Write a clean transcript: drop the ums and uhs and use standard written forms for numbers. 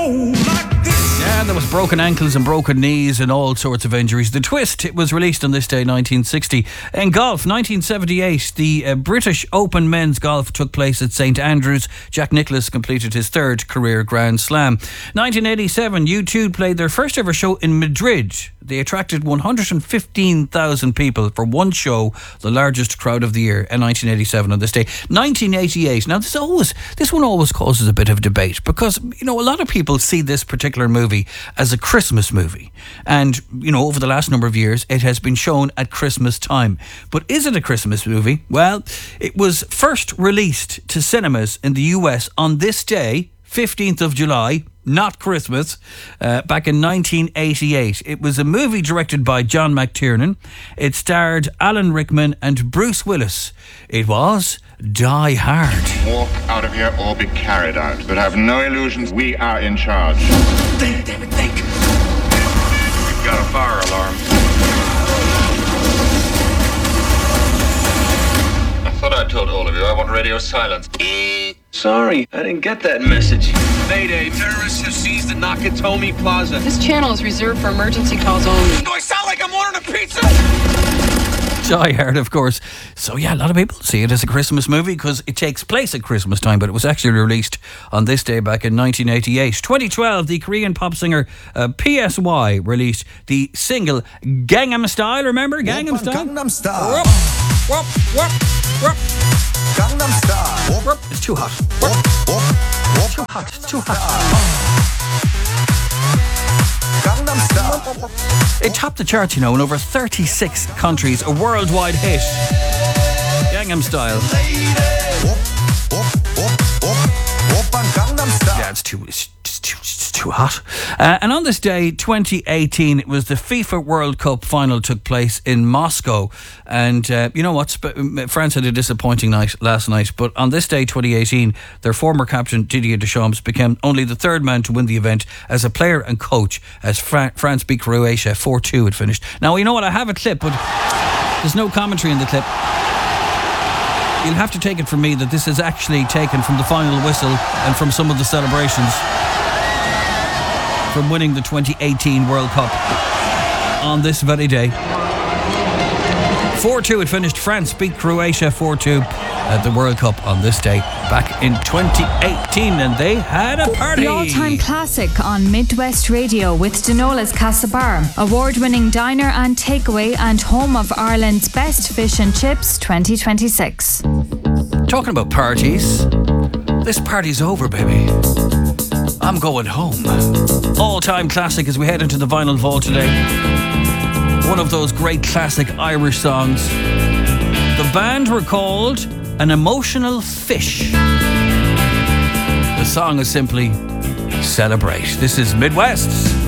Yeah, there was broken ankles and broken knees and all sorts of injuries. The Twist, it was released on this day, 1960. In golf, 1978, the British Open men's golf took place at St Andrews. Jack Nicklaus completed his third career Grand Slam. 1987, U2 played their first ever show in Madrid. They attracted 115,000 people for one show, the largest crowd of the year, in 1987 on this day. 1988, now this one always causes a bit of debate because, a lot of people see this particular movie as a Christmas movie. And, over the last number of years, it has been shown at Christmas time. But is it a Christmas movie? Well, it was first released to cinemas in the US on this day, 15th of July, not Christmas, back in 1988. It was a movie directed by John McTiernan. It starred Alan Rickman and Bruce Willis. It was Die Hard. Walk out of here or be carried out. But have no illusions, we are in charge. Think, David, think. We've got a fire alarm. I thought I told all of you I want radio silence. Sorry, I didn't get that message. Mayday, terrorists have seized the Nakatomi Plaza. This channel is reserved for emergency calls only. Do I sound like I'm ordering a pizza? Die Hard, of course. So yeah, a lot of people see it as a Christmas movie because it takes place at Christmas time, but it was actually released on this day back in 1988. 2012, the Korean pop singer PSY released the single Gangnam Style. Remember Gangnam Style? Gangnam Style. Whoop, whoop, whoop. Gangnam Style. It's too hot. Too hot. It's too hot. Gangnam Style. It topped the charts, in over 36 countries, a worldwide hit. Gangnam Style. Yeah, it's too hot. And on this day, 2018, it was the FIFA World Cup final took place in Moscow. And you know what? France had a disappointing night last night. But on this day, 2018, their former captain, Didier Deschamps, became only the third man to win the event as a player and coach as France beat Croatia 4-2 it finished. Now, you know what? I have a clip, but there's no commentary in the clip. You'll have to take it from me that this is actually taken from the final whistle and from some of the celebrations from winning the 2018 World Cup on this very day. 4-2 it finished. France beat Croatia 4-2 at the World Cup on this day back in 2018, and they had a party. The all-time classic on Midwest Radio with Dinola's Castlebar, award-winning diner and takeaway and home of Ireland's best fish and chips 2026. Talking about parties, this party's over, baby. I'm going home. All-time classic as we head into the vinyl vault today. One of those great classic Irish songs. The band were called An Emotional Fish. The song is simply Celebrate. This is Midwest.